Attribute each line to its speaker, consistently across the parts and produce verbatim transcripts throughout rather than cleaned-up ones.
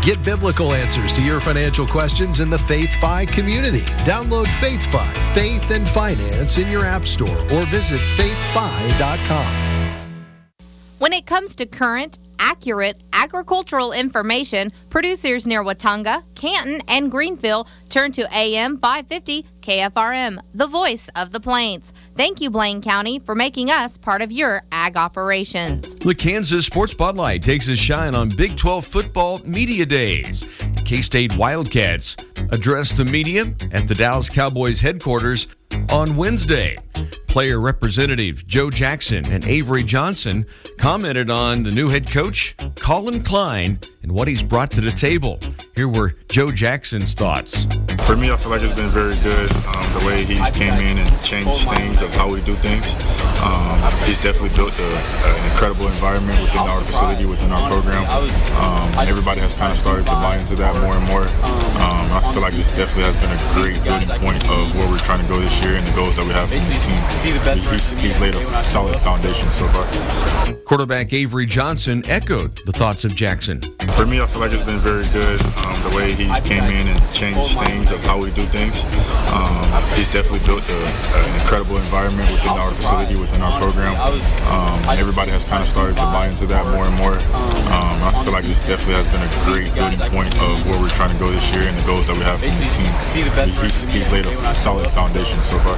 Speaker 1: Get biblical answers to your financial questions in the FaithFi community. Download FaithFi, Faith and Finance in your app store or visit faith fi dot com.
Speaker 2: When it comes to current, accurate agricultural information, producers near Watonga, Canton, and Greenville turn to A M five fifty K F R M, the voice of the Plains. Thank you, Blaine County, for making us part of your ag operations.
Speaker 3: The Kansas Sports Spotlight takes a shine on Big twelve football media days. K-State Wildcats addressed the media at the Dallas Cowboys headquarters on Wednesday. Player representative Joe Jackson and Avery Johnson commented on the new head coach, Colin Klein, and what he's brought to the table. Here were Joe Jackson's thoughts.
Speaker 4: For me, I feel like it's been very good, um, the way he's came in and changed things of how we do things. Um, he's definitely built a, an incredible environment within our facility, within our program. Um, and everybody has kind of started to buy into that more and more. Um, I feel like this definitely has been a great building point of where we're trying to go this year and the goals that we have for this team. He's, he's laid a solid foundation so far.
Speaker 3: Quarterback Avery Johnson echoed the thoughts of Jackson.
Speaker 4: For me, I feel like it's been very good, um, the way he's came in and changed things of how we do things. Um, he's definitely built a, an incredible environment within our facility, within our program. Um, and everybody has kind of started to buy into that more and more. Um, I feel like this definitely has been a great building point of where we're trying to go this year and the goals that we have for this team. He's, he's laid a solid foundation so far.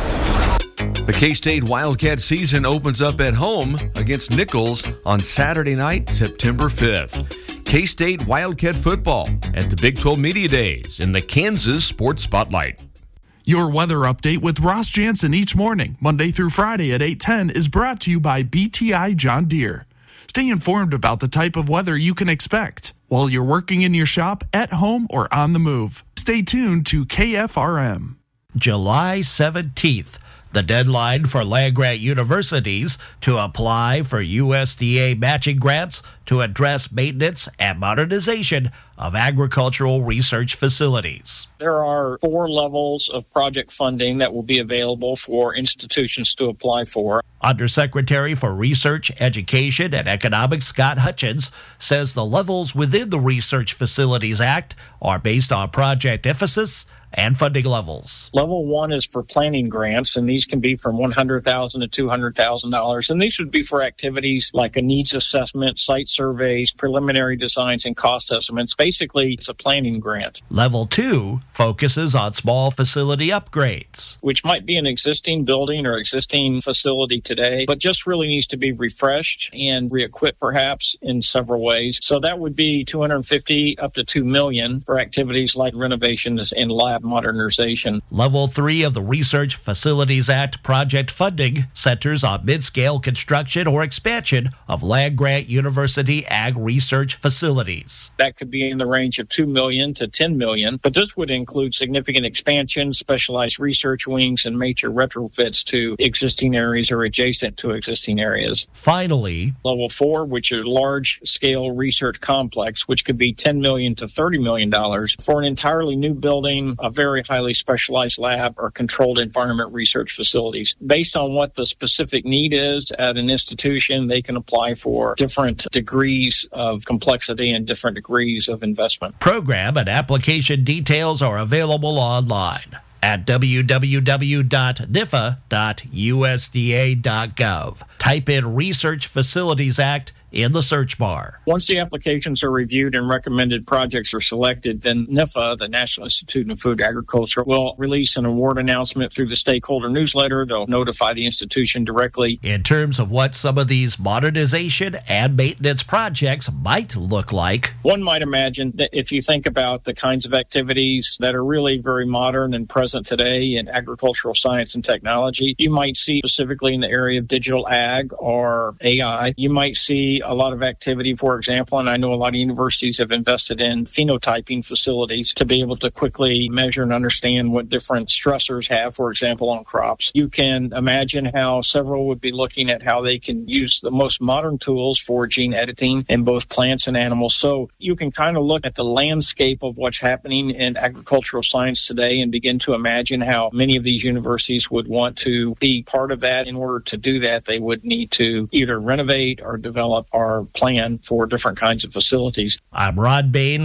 Speaker 3: The K-State Wildcat season opens up at home against Nichols on Saturday night, September fifth. K-State Wildcat football at the Big twelve Media Days in the Kansas Sports Spotlight.
Speaker 5: Your weather update with Ross Jansen each morning, Monday through Friday at eight ten, is brought to you by B T I John Deere. Stay informed about the type of weather you can expect while you're working in your shop, at home, or on the move. Stay tuned to K F R M.
Speaker 6: July seventeenth. The deadline for land-grant universities to apply for U S D A matching grants to address maintenance and modernization of agricultural research facilities.
Speaker 7: There are four levels of project funding that will be available for institutions to apply for.
Speaker 6: Undersecretary for Research, Education, and Economics Scott Hutchins says the levels within the Research Facilities Act are based on project emphasis and funding levels.
Speaker 7: Level one is for planning grants, and these can be from one hundred thousand dollars to two hundred thousand dollars. And these would be for activities like a needs assessment, site surveys, preliminary designs, and cost estimates. Basically, it's a planning grant.
Speaker 6: Level two focuses on small facility upgrades,
Speaker 7: which might be an existing building or existing facility today, but just really needs to be refreshed and re-equipped perhaps in several ways. So that would be two hundred fifty up to two million for activities like renovations and lab modernization.
Speaker 6: Level three of the Research Facilities Act project funding centers on mid-scale construction or expansion of land-grant university ag research facilities.
Speaker 7: That could be in the range of two million dollars to ten million dollars, but this would include significant expansion, specialized research wings, and major retrofits to existing areas or adjacent to existing areas.
Speaker 6: Finally,
Speaker 7: level four, which is large-scale research complex, which could be ten million dollars to thirty million dollars for an entirely new building, a very highly specialized lab, or controlled environment research facilities. Based on what the specific need is at an institution, they can apply for different degrees of complexity and different degrees of investment.
Speaker 6: Program and application details are available online at w w w dot n i f a dot u s d a dot gov. Type in Research Facilities Act in the search bar.
Speaker 7: Once the applications are reviewed and recommended projects are selected, then N I F A, the National Institute of Food Agriculture, will release an award announcement through the stakeholder newsletter. They'll notify the institution directly.
Speaker 6: In terms of what some of these modernization and maintenance projects might look like,
Speaker 7: one might imagine that if you think about the kinds of activities that are really very modern and present today in agricultural science and technology, you might see specifically in the area of digital ag or A I, you might see a lot of activity, for example, and I know a lot of universities have invested in phenotyping facilities to be able to quickly measure and understand what different stressors have, for example, on crops. You can imagine how several would be looking at how they can use the most modern tools for gene editing in both plants and animals. So you can kind of look at the landscape of what's happening in agricultural science today and begin to imagine how many of these universities would want to be part of that. In order to do that, they would need to either renovate or develop our plan for different kinds of facilities.
Speaker 6: I'm Rod Bain.